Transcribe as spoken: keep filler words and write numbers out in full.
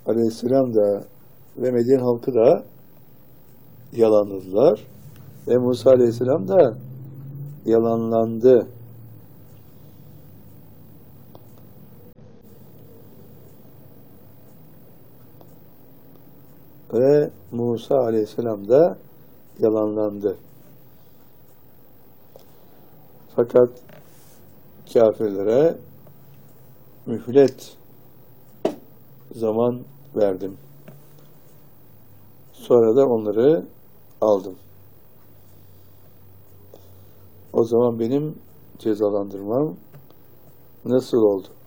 Aleyhisselam da ve Medine halkı da yalanladılar. Ve Musa Aleyhisselam da yalanlandı. Ve Musa Aleyhisselam da yalanlandı. Fakat kafirlere mühlet zaman verdim. Sonra da onları aldım. O zaman benim cezalandırmam nasıl oldu?